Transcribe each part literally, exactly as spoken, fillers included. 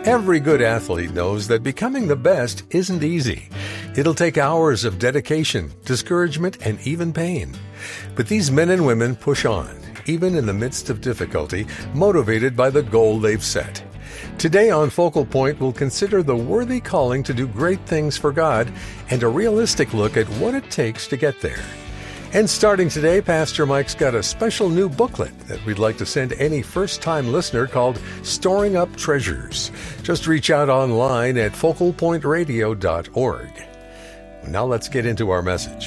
Every good athlete knows that becoming the best isn't easy. It'll take hours of dedication, discouragement, and even pain. But these men and women push on, even in the midst of difficulty, motivated by the goal they've set. Today on Focal Point, we'll consider the worthy calling to do great things for God and a realistic look at what it takes to get there. And starting today, Pastor Mike's got a special new booklet that we'd like to send any first-time listener called Storing Up Treasures. Just reach out online at focal point radio dot org. Now let's get into our message.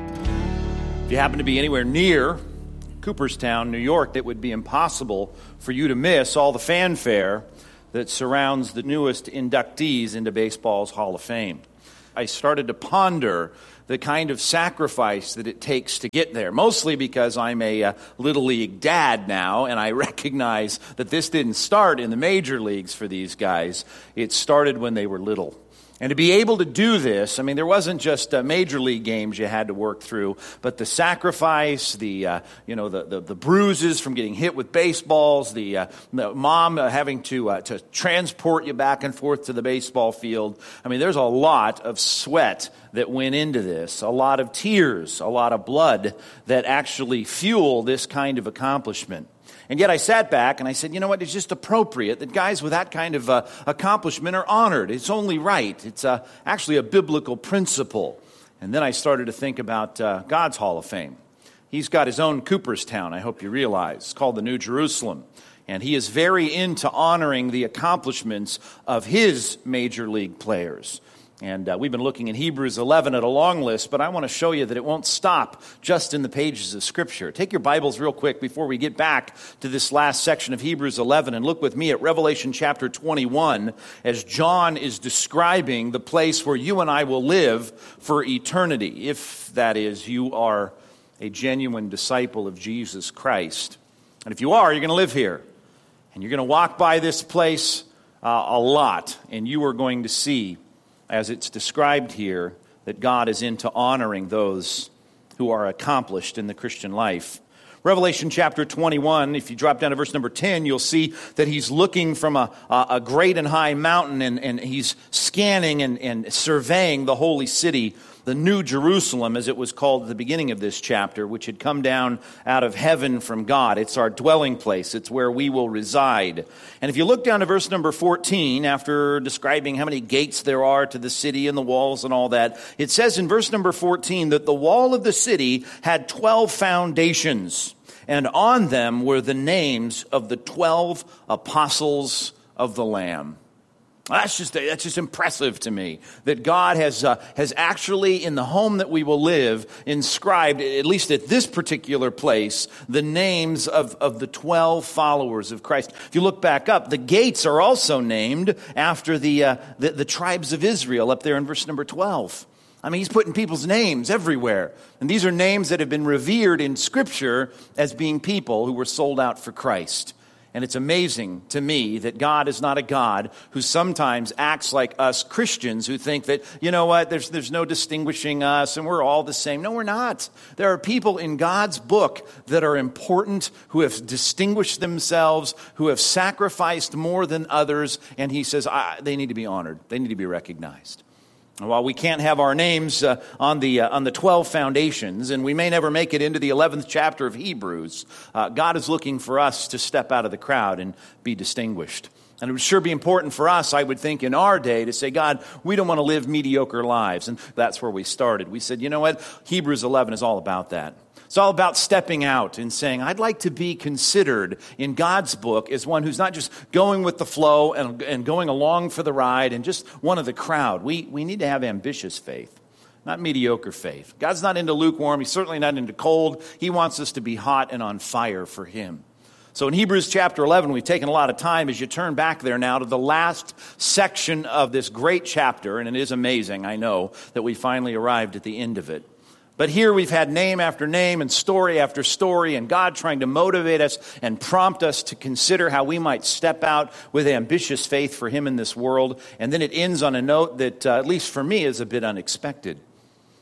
If you happen to be anywhere near Cooperstown, New York, it would be impossible for you to miss all the fanfare that surrounds the newest inductees into baseball's Hall of Fame. I started to ponder the kind of sacrifice that it takes to get there, mostly because I'm a uh, Little League dad now, and I recognize that this didn't start in the major leagues for these guys. It started when they were little. And to be able to do this, I mean, there wasn't just uh, major league games you had to work through, but the sacrifice, the uh, you know, the, the the bruises from getting hit with baseballs, the, uh, the mom uh, having to uh, to transport you back and forth to the baseball field. I mean, there's a lot of sweat that went into this, a lot of tears, a lot of blood that actually fuel this kind of accomplishment. And yet I sat back and I said, you know what, it's just appropriate that guys with that kind of uh, accomplishment are honored. It's only right. It's uh, actually a biblical principle. And then I started to think about uh, God's Hall of Fame. He's got his own Cooperstown, I hope you realize. It's called the New Jerusalem. And he is very into honoring the accomplishments of his major league players. And uh, we've been looking in Hebrews eleven at a long list, but I want to show you that it won't stop just in the pages of Scripture. Take your Bibles real quick before we get back to this last section of Hebrews eleven, and look with me at Revelation chapter twenty-one as John is describing the place where you and I will live for eternity, if that is, you are a genuine disciple of Jesus Christ. And if you are, you're going to live here, and you're going to walk by this place uh, a lot, and you are going to see, as it's described here, that God is into honoring those who are accomplished in the Christian life. Revelation chapter twenty-one, if you drop down to verse number ten, you'll see that he's looking from a, a great and high mountain, and, and he's scanning and, and surveying the holy city, the New Jerusalem, as it was called at the beginning of this chapter, which had come down out of heaven from God. It's our dwelling place. It's where we will reside. And if you look down to verse number fourteen, after describing how many gates there are to the city and the walls and all that, it says in verse number fourteen that the wall of the city had twelve foundations, and on them were the names of the twelve apostles of the Lamb. That's just that's just impressive to me that God has uh, has actually, in the home that we will live, inscribed, at least at this particular place, the names of, of the twelve followers of Christ. If you look back up, the gates are also named after the, uh, the, the tribes of Israel up there in verse number twelve. I mean, he's putting people's names everywhere. And these are names that have been revered in Scripture as being people who were sold out for Christ. And it's amazing to me that God is not a God who sometimes acts like us Christians who think that, you know what, there's there's no distinguishing us and we're all the same. No, we're not. There are people in God's book that are important, who have distinguished themselves, who have sacrificed more than others, and he says I, they need to be honored. They need to be recognized. And while we can't have our names uh, on the uh, on the twelve foundations, and we may never make it into the eleventh chapter of Hebrews, uh, God is looking for us to step out of the crowd and be distinguished. And it would sure be important for us, I would think, in our day to say, God, we don't want to live mediocre lives. And that's where we started. We said, you know what? Hebrews eleven is all about that. It's all about stepping out and saying, I'd like to be considered in God's book as one who's not just going with the flow and, and going along for the ride and just one of the crowd. We, we need to have ambitious faith, not mediocre faith. God's not into lukewarm. He's certainly not into cold. He wants us to be hot and on fire for him. So in Hebrews chapter eleven, we've taken a lot of time as you turn back there now to the last section of this great chapter, and it is amazing, I know, that we finally arrived at the end of it. But here we've had name after name and story after story, and God trying to motivate us and prompt us to consider how we might step out with ambitious faith for him in this world. And then it ends on a note that, uh, at least for me, is a bit unexpected.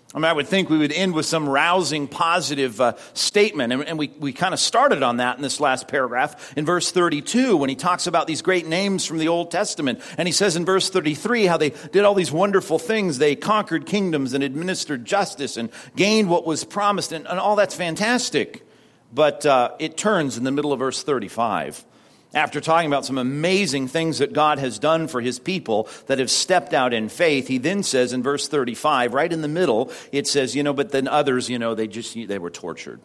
I mean, I would think we would end with some rousing, positive uh, statement. And, and we, we kind of started on that in this last paragraph in verse thirty-two when he talks about these great names from the Old Testament. And he says in verse thirty-three how they did all these wonderful things. They conquered kingdoms and administered justice and gained what was promised. And, and all that's fantastic. But uh, it turns in the middle of verse thirty-five. After talking about some amazing things that God has done for his people that have stepped out in faith, he then says in verse thirty-five, right in the middle, it says, you know, but then others, you know, they just, they were tortured.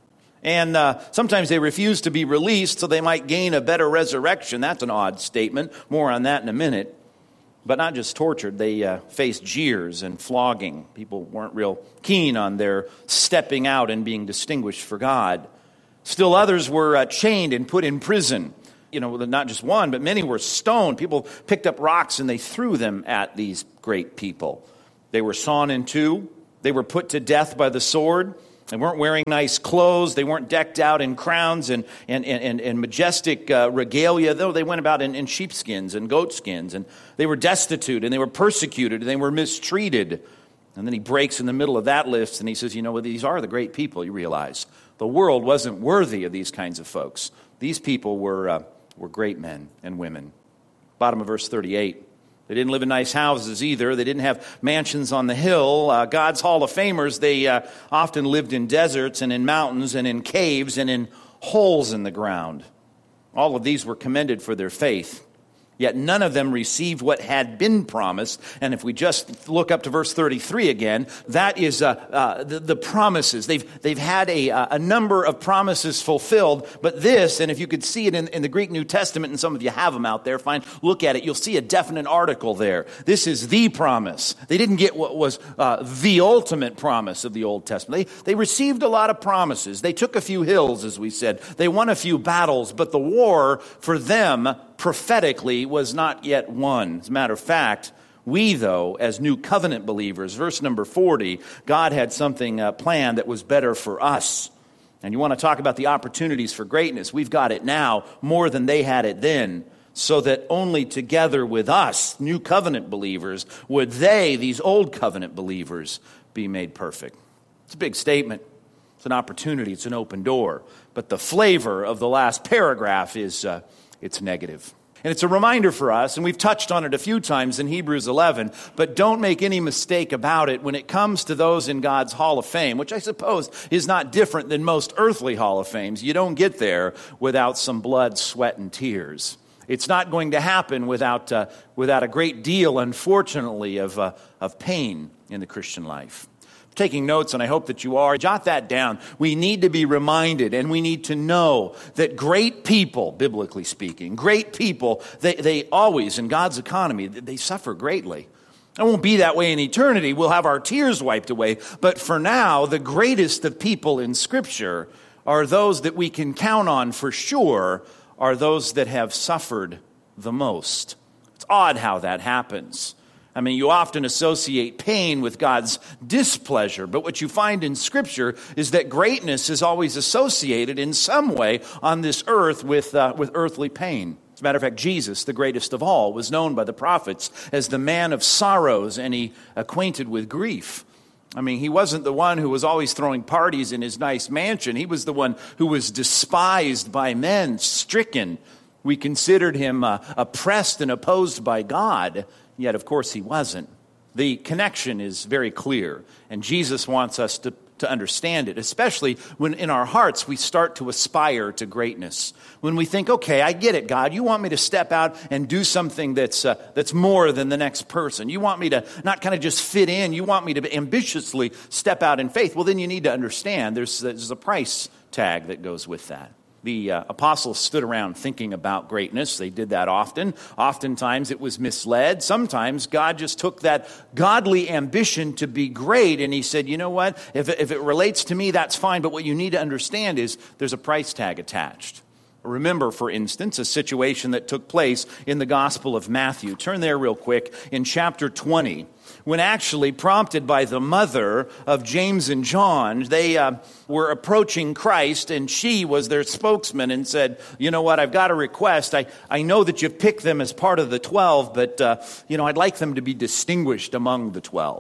And uh, sometimes they refused to be released so they might gain a better resurrection. That's an odd statement. More on that in a minute. But not just tortured, they uh, faced jeers and flogging. People weren't real keen on their stepping out and being distinguished for God. Still others were uh, chained and put in prison. You know, not just one, but many were stoned. People picked up rocks and they threw them at these great people. They were sawn in two. They were put to death by the sword. They weren't wearing nice clothes. They weren't decked out in crowns and and and, and majestic uh, regalia. Though they went about in, in sheepskins and goatskins. And they were destitute and they were persecuted and they were mistreated. And then he breaks in the middle of that list and he says, you know, well, these are the great people, you realize. The world wasn't worthy of these kinds of folks. These people were... Uh, were great men and women. Bottom of verse thirty-eight. They didn't live in nice houses either. They didn't have mansions on the hill. Uh, God's Hall of Famers, they uh, often lived in deserts and in mountains and in caves and in holes in the ground. All of these were commended for their faith. Yet none of them received what had been promised. And if we just look up to verse thirty-three again, that is uh, uh, the, the promises. They've they've had a, a number of promises fulfilled. But this, and if you could see it in, in the Greek New Testament, and some of you have them out there, fine, look at it. You'll see a definite article there. This is the promise. They didn't get what was uh, the ultimate promise of the Old Testament. They, they received a lot of promises. They took a few hills, as we said. They won a few battles. But the war for them prophetically was not yet won. As a matter of fact, we, though, as new covenant believers, verse number forty, God had something uh, planned that was better for us. And you want to talk about the opportunities for greatness. We've got it now more than they had it then, so that only together with us, new covenant believers, would they, these old covenant believers, be made perfect. It's a big statement. It's an opportunity. It's an open door. But the flavor of the last paragraph is... Uh, It's negative. And it's a reminder for us, and we've touched on it a few times in Hebrews eleven, but don't make any mistake about it when it comes to those in God's Hall of Fame, which I suppose is not different than most earthly Hall of Fames. You don't get there without some blood, sweat, and tears. It's not going to happen without uh, without a great deal, unfortunately, of uh, of pain in the Christian life. Taking notes, and I hope that you are, jot that down. We need to be reminded and we need to know that great people, biblically speaking, great people, they, they always, in God's economy, they suffer greatly. It won't be that way in eternity. We'll have our tears wiped away. But for now, the greatest of people in Scripture are those that we can count on for sure, are those that have suffered the most. It's odd how that happens. I mean, you often associate pain with God's displeasure, but what you find in Scripture is that greatness is always associated in some way on this earth with uh, with earthly pain. As a matter of fact, Jesus, the greatest of all, was known by the prophets as the man of sorrows, and he acquainted with grief. I mean, he wasn't the one who was always throwing parties in his nice mansion. He was the one who was despised by men, stricken. We considered him uh, oppressed and opposed by God. Yet, of course, he wasn't. The connection is very clear, and Jesus wants us to, to understand it, especially when in our hearts we start to aspire to greatness. When we think, okay, I get it, God. You want me to step out and do something that's uh, that's more than the next person. You want me to not kind of just fit in. You want me to ambitiously step out in faith. Well, then you need to understand there's, there's a price tag that goes with that. The uh, apostles stood around thinking about greatness. They did that often. Oftentimes it was misled. Sometimes God just took that godly ambition to be great and he said, you know what, if it, if it relates to me, that's fine. But what you need to understand is there's a price tag attached. Remember, for instance, a situation that took place in the Gospel of Matthew. Turn there real quick in chapter twenty. When actually prompted by the mother of James and John, they uh, were approaching Christ, and she was their spokesman and said, you know what, I've got a request. I, I know that you've picked them as part of the twelve, but, uh, you know, I'd like them to be distinguished among the twelve.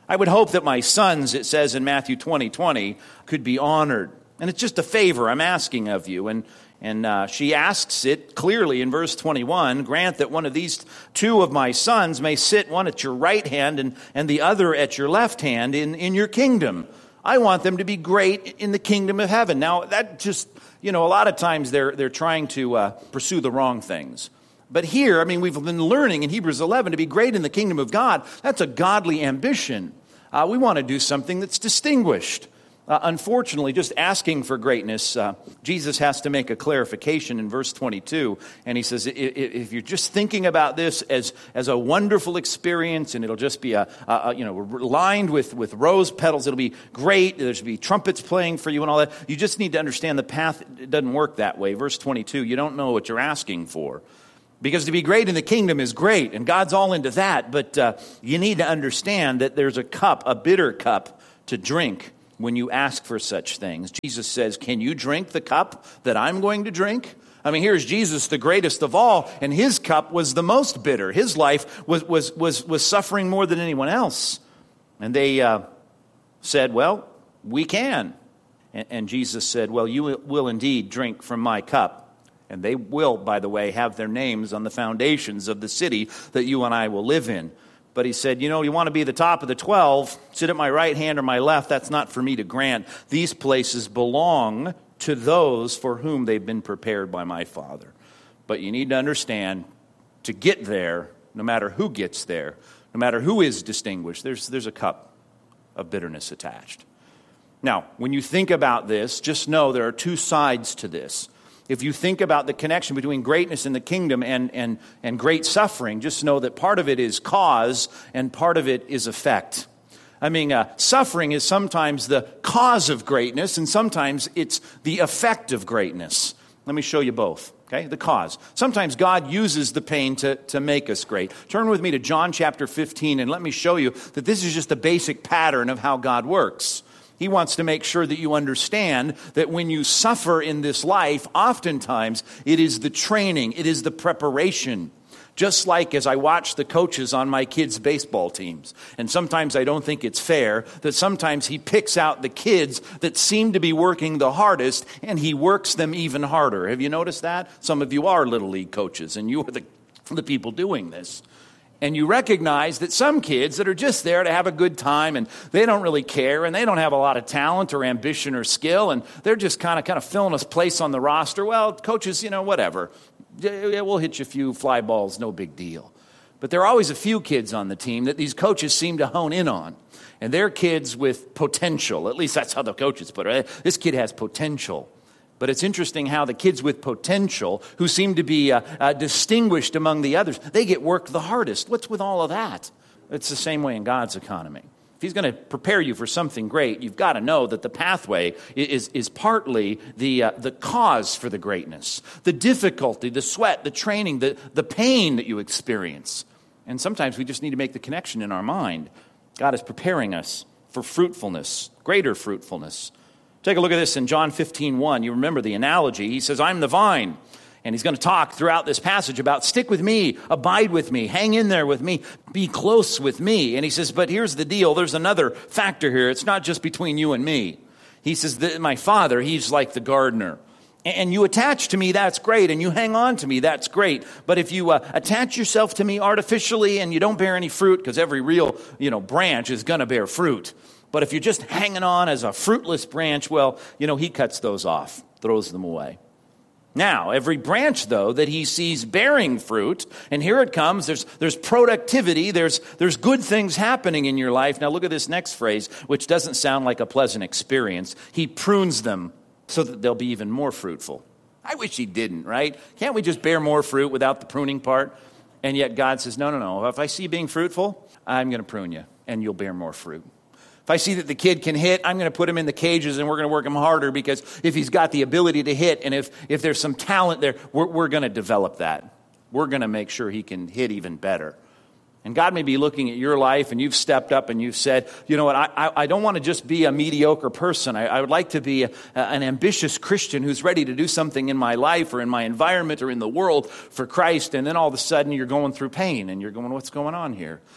I would hope that my sons, it says in Matthew twenty twenty, could be honored. And it's just a favor I'm asking of you. And and uh, she asks it clearly in verse twenty-one, grant that one of these two of my sons may sit, one at your right hand and, and the other at your left hand in, in your kingdom. I want them to be great in the kingdom of heaven. Now, that just, you know, a lot of times they're they're trying to uh, pursue the wrong things. But here, I mean, we've been learning in Hebrews eleven to be great in the kingdom of God. That's a godly ambition. Uh, we want to do something that's distinguished. Uh, unfortunately, just asking for greatness, uh, Jesus has to make a clarification in verse twenty-two. And he says, if you're just thinking about this as, as a wonderful experience, and it'll just be a, a you know lined with, with rose petals, it'll be great, there'll be trumpets playing for you and all that. You just need to understand the path. It doesn't work that way. Verse twenty-two, you don't know what you're asking for. Because to be great in the kingdom is great, and God's all into that. But uh, you need to understand that there's a cup, a bitter cup, to drink when you ask for such things. Jesus says, can you drink the cup that I'm going to drink? I mean, here's Jesus, the greatest of all, and his cup was the most bitter. His life was was was, was suffering more than anyone else. And they uh, said, well, we can. And, and Jesus said, well, you will indeed drink from my cup. And they will, by the way, have their names on the foundations of the city that you and I will live in. But he said, you know, you want to be the top of the twelve, sit at my right hand or my left, that's not for me to grant. These places belong to those for whom they've been prepared by my Father. But you need to understand, to get there, no matter who gets there, no matter who is distinguished, there's, there's a cup of bitterness attached. Now, when you think about this, just know there are two sides to this. If you think about the connection between greatness in the kingdom and, and, and great suffering, just know that part of it is cause and part of it is effect. I mean, uh, suffering is sometimes the cause of greatness and sometimes it's the effect of greatness. Let me show you both, okay? The cause. Sometimes God uses the pain to, to make us great. Turn with me to John chapter fifteen and let me show you that this is just a basic pattern of how God works. He wants to make sure that you understand that when you suffer in this life, oftentimes it is the training, it is the preparation. Just like as I watch the coaches on my kids' baseball teams. And sometimes I don't think it's fair that sometimes he picks out the kids that seem to be working the hardest and he works them even harder. Have you noticed that? Some of you are Little League coaches and you are the, the people doing this. And you recognize that some kids that are just there to have a good time and they don't really care and they don't have a lot of talent or ambition or skill and they're just kind of kind of filling a place on the roster. Well, coaches, you know, whatever. We'll hit you a few fly balls, no big deal. But there are always a few kids on the team that these coaches seem to hone in on. And they're kids with potential. At least that's how the coaches put it. This kid has potential. But it's interesting how the kids with potential, who seem to be uh, uh, distinguished among the others, they get worked the hardest. What's with all of that? It's the same way in God's economy. If he's going to prepare you for something great, you've got to know that the pathway is, is partly the, uh, the cause for the greatness. The difficulty, the sweat, the training, the, the pain that you experience. And sometimes we just need to make the connection in our mind. God is preparing us for fruitfulness, greater fruitfulness. Take a look at this in John fifteen one. You remember the analogy. He says, I'm the vine. And he's going to talk throughout this passage about stick with me, abide with me, hang in there with me, be close with me. And he says, but here's the deal. There's another factor here. It's not just between you and me. He says that my Father, he's like the gardener. And you attach to me, that's great. And you hang on to me, that's great. But if you uh, attach yourself to me artificially and you don't bear any fruit, because every real, you know, branch is going to bear fruit. But if you're just hanging on as a fruitless branch, well, you know, he cuts those off, throws them away. Now, every branch, though, that he sees bearing fruit, and here it comes, there's there's productivity, there's there's good things happening in your life. Now look at this next phrase, which doesn't sound like a pleasant experience. He prunes them so that they'll be even more fruitful. I wish he didn't, right? Can't we just bear more fruit without the pruning part? And yet God says, no, no, no. If I see you being fruitful, I'm going to prune you, and you'll bear more fruit. If I see that the kid can hit, I'm going to put him in the cages and we're going to work him harder because if he's got the ability to hit and if, if there's some talent there, we're, we're going to develop that. We're going to make sure he can hit even better. And God may be looking at your life and you've stepped up and you've said, you know what, I, I, I don't want to just be a mediocre person. I, I would like to be a, an ambitious Christian who's ready to do something in my life or in my environment or in the world for Christ. And then all of a sudden you're going through pain and you're going, what's going on here?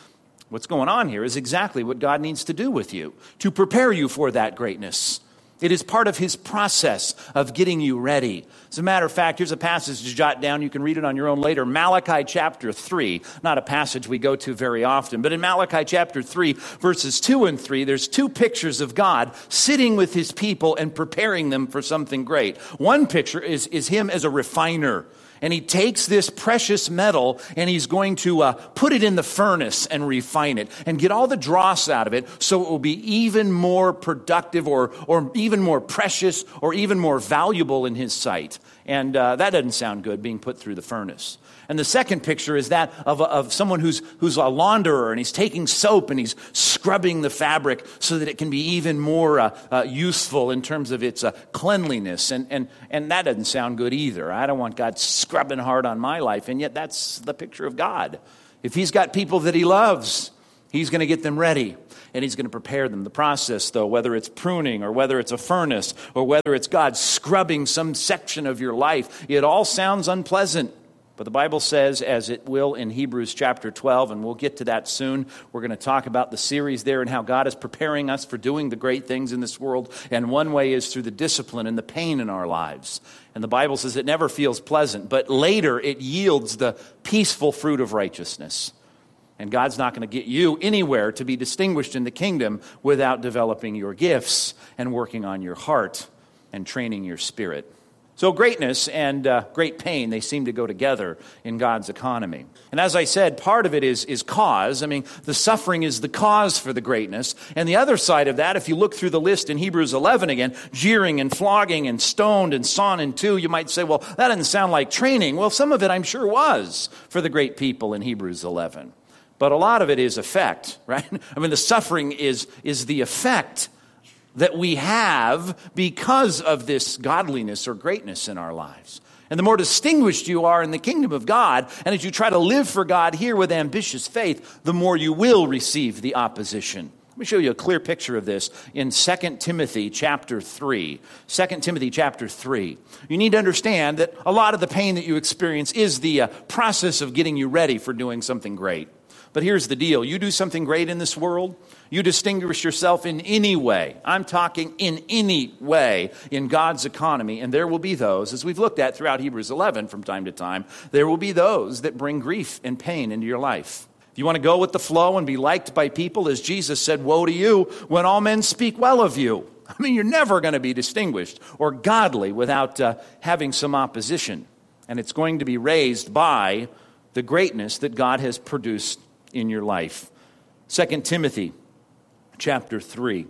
What's going on here is exactly what God needs to do with you to prepare you for that greatness. It is part of his process of getting you ready. As a matter of fact, here's a passage to jot down. You can read it on your own later. Malachi chapter three, not a passage we go to very often, but in Malachi chapter three, verses two and three, there's two pictures of God sitting with his people and preparing them for something great. One picture is, is him as a refiner. And he takes this precious metal and he's going to uh, put it in the furnace and refine it and get all the dross out of it so it will be even more productive or, or even more precious or even more valuable in his sight. And uh, that doesn't sound good, being put through the furnace. And the second picture is that of, of someone who's, who's a launderer, and he's taking soap and he's scrubbing the fabric so that it can be even more uh, uh, useful in terms of its uh, cleanliness. And, and, and that doesn't sound good either. I don't want God scrubbing hard on my life, and yet that's the picture of God. If he's got people that he loves, he's going to get them ready. And he's going to prepare them. The process, though, whether it's pruning or whether it's a furnace or whether it's God scrubbing some section of your life, it all sounds unpleasant. But the Bible says, as it will in Hebrews chapter twelve, and we'll get to that soon, we're going to talk about the series there and how God is preparing us for doing the great things in this world. And one way is through the discipline and the pain in our lives. And the Bible says it never feels pleasant, but later it yields the peaceful fruit of righteousness. And God's not going to get you anywhere to be distinguished in the kingdom without developing your gifts and working on your heart and training your spirit. So greatness and uh, great pain, they seem to go together in God's economy. And as I said, part of it is, is cause. I mean, the suffering is the cause for the greatness. And the other side of that, if you look through the list in Hebrews eleven again, jeering and flogging and stoned and sawn in two, you might say, well, that doesn't sound like training. Well, some of it I'm sure was for the great people in Hebrews eleven. But a lot of it is effect, right? I mean, the suffering is, is the effect that we have because of this godliness or greatness in our lives. And the more distinguished you are in the kingdom of God, and as you try to live for God here with ambitious faith, the more you will receive the opposition. Let me show you a clear picture of this in Second Timothy chapter three. Second Timothy chapter three. You need to understand that a lot of the pain that you experience is the uh, process of getting you ready for doing something great. But here's the deal. You do something great in this world, you distinguish yourself in any way. I'm talking in any way in God's economy. And there will be those, as we've looked at throughout Hebrews eleven from time to time, there will be those that bring grief and pain into your life. If you want to go with the flow and be liked by people, as Jesus said, woe to you when all men speak well of you. I mean, you're never going to be distinguished or godly without uh, having some opposition. And it's going to be raised by the greatness that God has produced in your life. Second Timothy chapter three.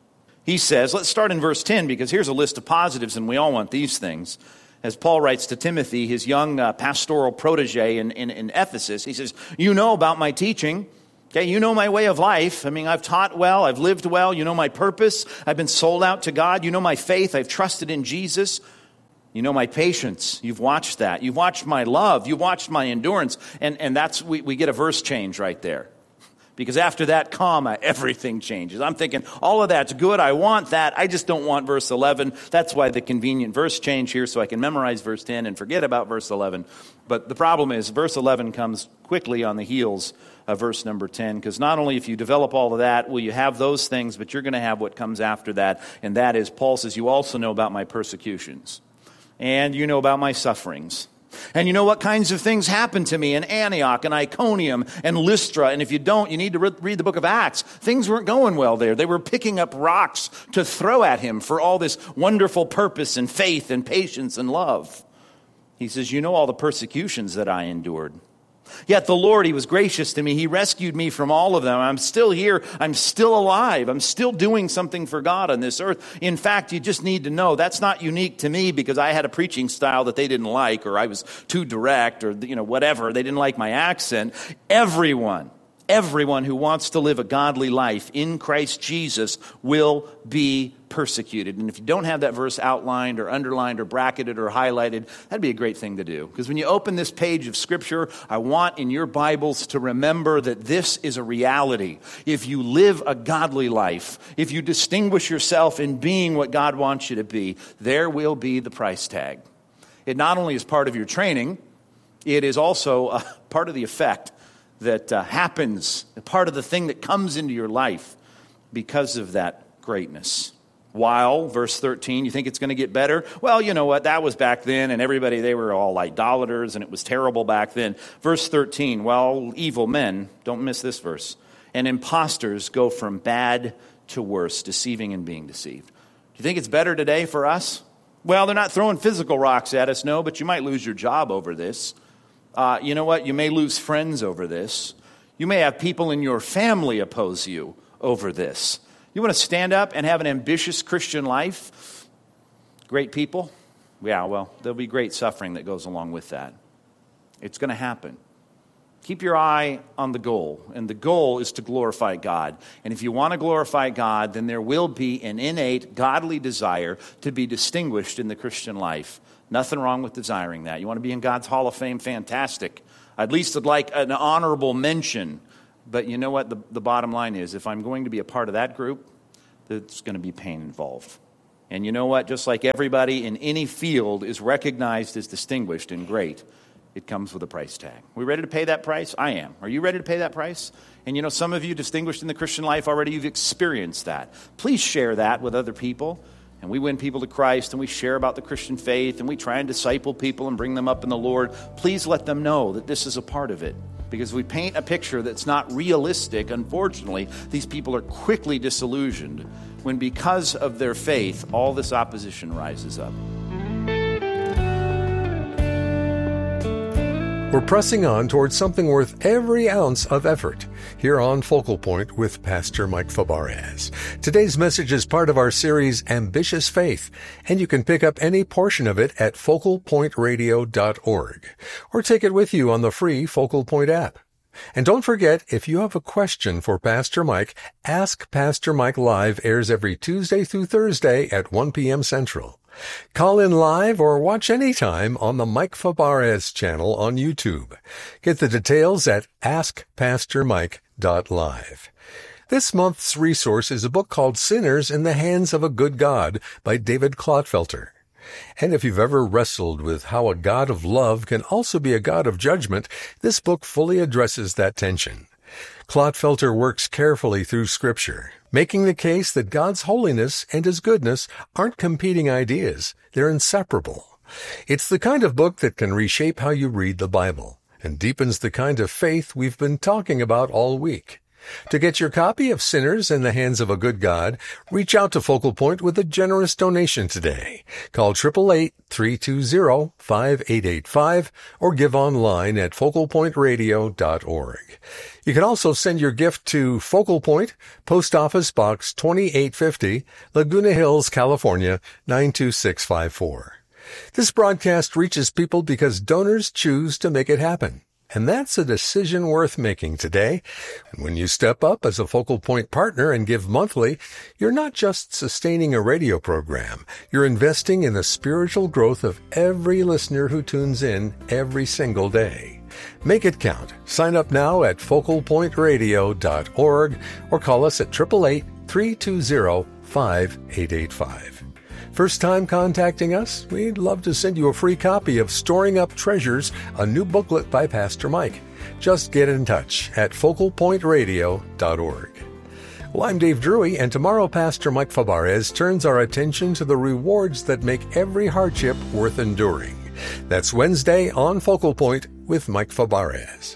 He says, let's start in verse ten, because here's a list of positives, and we all want these things. As Paul writes to Timothy, his young uh, pastoral protege in, in, in Ephesus, he says, you know about my teaching. Okay, you know my way of life. I mean, I've taught well, I've lived well. You know my purpose. I've been sold out to God. You know my faith. I've trusted in Jesus. You know my patience. You've watched that. You've watched my love. You've watched my endurance. And, and that's, we, we get a verse change right there. Because after that comma, everything changes. I'm thinking, all of that's good. I want that. I just don't want verse eleven. That's why the convenient verse change here, so I can memorize verse ten and forget about verse eleven. But the problem is, verse eleven comes quickly on the heels of verse number ten, because not only if you develop all of that, will you have those things, but you're going to have what comes after that. And that is, Paul says, you also know about my persecutions. And you know about my sufferings. And you know what kinds of things happened to me in Antioch and Iconium and Lystra. And if you don't, you need to re- read the book of Acts. Things weren't going well there. They were picking up rocks to throw at him for all this wonderful purpose and faith and patience and love. He says, you know all the persecutions that I endured. Yet the Lord, he was gracious to me. He rescued me from all of them. I'm still here. I'm still alive. I'm still doing something for God on this earth. In fact, you just need to know that's not unique to me because I had a preaching style that they didn't like, or I was too direct, or, you know, whatever. They didn't like my accent. Everyone, everyone who wants to live a godly life in Christ Jesus will be persecuted. And if you don't have that verse outlined or underlined or bracketed or highlighted, that'd be a great thing to do. Because when you open this page of Scripture, I want in your Bibles to remember that this is a reality. If you live a godly life, if you distinguish yourself in being what God wants you to be, there will be the price tag. It not only is part of your training, it is also a part of the effect that uh, happens, part of the thing that comes into your life because of that greatness. While, verse thirteen, you think it's going to get better? Well, you know what? That was back then, and everybody, they were all idolaters, and it was terrible back then. Verse thirteen, well, evil men, don't miss this verse, and imposters go from bad to worse, deceiving and being deceived. Do you think it's better today for us? Well, they're not throwing physical rocks at us, no, but you might lose your job over this. Uh, you know what? You may lose friends over this. You may have people in your family oppose you over this. You want to stand up and have an ambitious Christian life? Great people? Yeah, well, there'll be great suffering that goes along with that. It's going to happen. Keep your eye on the goal, and the goal is to glorify God. And if you want to glorify God, then there will be an innate godly desire to be distinguished in the Christian life. Nothing wrong with desiring that. You want to be in God's Hall of Fame? Fantastic. At least I'd like an honorable mention. But you know what? The, the bottom line is, if I'm going to be a part of that group, there's going to be pain involved. And you know what? Just like everybody in any field is recognized as distinguished and great, it comes with a price tag. We ready to pay that price? I am. Are you ready to pay that price? And you know, some of you distinguished in the Christian life already, you've experienced that. Please share that with other people. And we win people to Christ, and we share about the Christian faith, and we try and disciple people and bring them up in the Lord. Please let them know that this is a part of it. Because if we paint a picture that's not realistic, unfortunately, these people are quickly disillusioned when, because of their faith, all this opposition rises up. We're pressing on towards something worth every ounce of effort here on Focal Point with Pastor Mike Fabarez. Today's message is part of our series Ambitious Faith, and you can pick up any portion of it at focal point radio dot org or take it with you on the free Focal Point app. And don't forget, if you have a question for Pastor Mike, Ask Pastor Mike Live airs every Tuesday through Thursday at one p.m. Central. Call in live or watch anytime on the Mike Fabarez channel on YouTube. Get the details at ask pastor mike dot live. This month's resource is a book called Sinners in the Hands of a Good God by David Clodfelter. And if you've ever wrestled with how a God of love can also be a God of judgment, this book fully addresses that tension. Clodfelter works carefully through Scripture, making the case that God's holiness and His goodness aren't competing ideas. They're inseparable. It's the kind of book that can reshape how you read the Bible and deepens the kind of faith we've been talking about all week. To get your copy of Sinners in the Hands of a Good God, reach out to Focal Point with a generous donation today. Call eight eight eight, three two zero, five eight eight five or give online at focal point radio dot org. You can also send your gift to Focal Point, Post Office Box twenty-eight fifty, Laguna Hills, California, nine two six five four. This broadcast reaches people because donors choose to make it happen. And that's a decision worth making today. And when you step up as a Focal Point partner and give monthly, you're not just sustaining a radio program. You're investing in the spiritual growth of every listener who tunes in every single day. Make it count. Sign up now at focal point radio dot org or call us at eight eight eight, three two zero, five eight eight five. First time contacting us? We'd love to send you a free copy of Storing Up Treasures, a new booklet by Pastor Mike. Just get in touch at focal point radio dot org. Well, I'm Dave Drury, and tomorrow Pastor Mike Fabarez turns our attention to the rewards that make every hardship worth enduring. That's Wednesday on Focal Point with Mike Fabarez.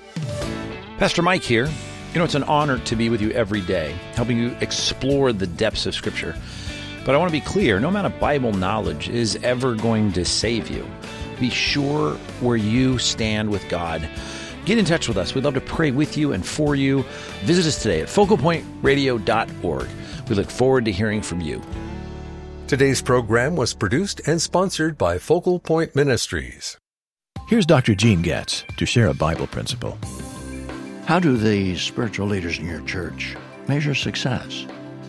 Pastor Mike here. You know, it's an honor to be with you every day, helping you explore the depths of Scripture. But I want to be clear, no amount of Bible knowledge is ever going to save you. Be sure where you stand with God. Get in touch with us. We'd love to pray with you and for you. Visit us today at focal point radio dot org. We look forward to hearing from you. Today's program was produced and sponsored by Focal Point Ministries. Here's Doctor Gene Getz to share a Bible principle. How do the spiritual leaders in your church measure success?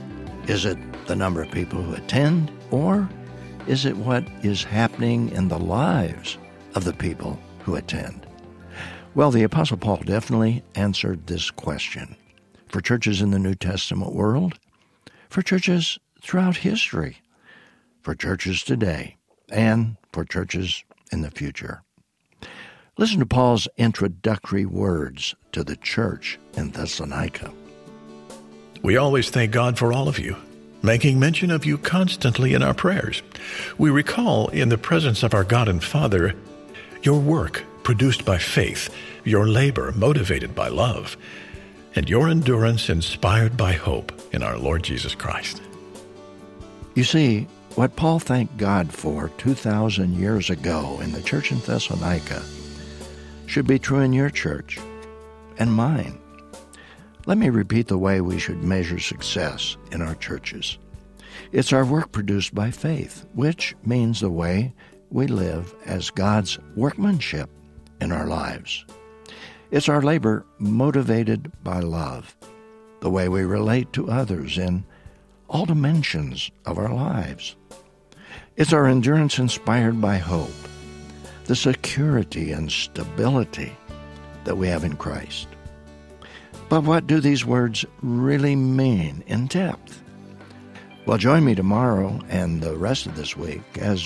Is it the number of people who attend, or is it what is happening in the lives of the people who attend? Well, the Apostle Paul definitely answered this question for churches in the New Testament world, for churches throughout history, for churches today, and for churches in the future. Listen to Paul's introductory words to the church in Thessalonica. We always thank God for all of you, making mention of you constantly in our prayers. We recall in the presence of our God and Father your work produced by faith, your labor motivated by love, and your endurance inspired by hope in our Lord Jesus Christ. You see, what Paul thanked God for two thousand years ago in the church in Thessalonica should be true in your church and mine. Let me repeat the way we should measure success in our churches. It's our work produced by faith, which means the way we live as God's workmanship in our lives. It's our labor motivated by love, the way we relate to others in all dimensions of our lives. It's our endurance inspired by hope, the security and stability that we have in Christ. But what do these words really mean in depth? Well, join me tomorrow and the rest of this week as